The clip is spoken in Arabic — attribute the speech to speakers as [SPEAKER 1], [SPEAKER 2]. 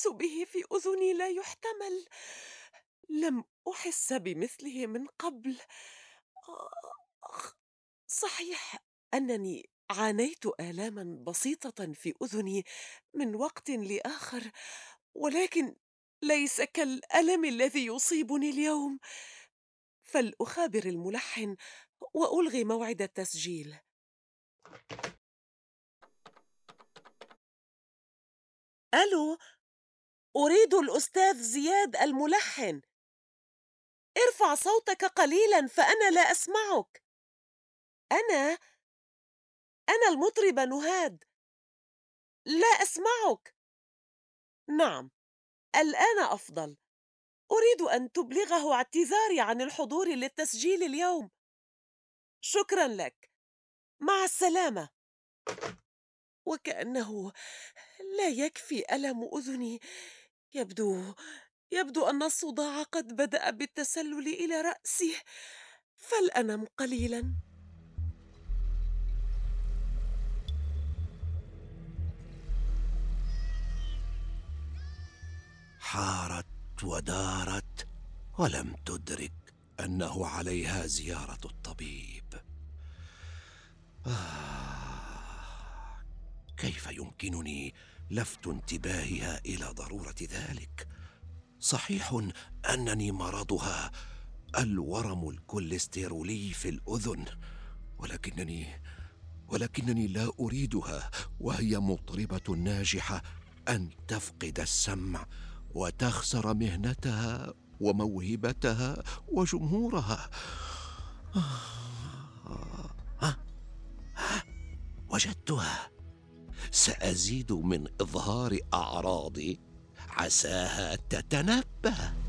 [SPEAKER 1] أحس به في أذني لا يحتمل. لم أحس بمثله من قبل. آخ، صحيح أنني عانيت آلامًا بسيطة في أذني من وقت لآخر، ولكن ليس كالألم الذي يصيبني اليوم. فلأخابر الملحن وألغي موعد التسجيل. ألو، أريد الأستاذ زياد الملحن. ارفع صوتك قليلا فأنا لا أسمعك. أنا أنا المطربة نهاد. لا أسمعك. نعم، الآن أفضل. أريد أن تبلغه اعتذاري عن الحضور للتسجيل اليوم. شكرا لك. مع السلامة. وكأنه لا يكفي ألم أذني. يبدو يبدو أن الصداع قد بدأ بالتسلل إلى رأسي. فلأنم قليلا.
[SPEAKER 2] حارت ودارت ولم تدرك أنه عليها زيارة الطبيب. كيف يمكنني لفت انتباهها إلى ضرورة ذلك؟ صحيح أنني مرضها الورم الكوليسترولي في الأذن، ولكنني لا أريدها وهي مطربة ناجحة أن تفقد السمع وتخسر مهنتها وموهبتها وجمهورها. وجدتها. سأزيد من إظهار أعراضي عساها تتنبه.